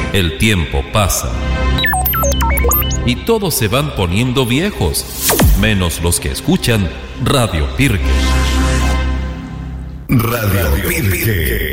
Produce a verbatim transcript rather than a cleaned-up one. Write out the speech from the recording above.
El tiempo pasa y todos se van poniendo viejos, menos los que escuchan Radio Pirque. Radio Pirque.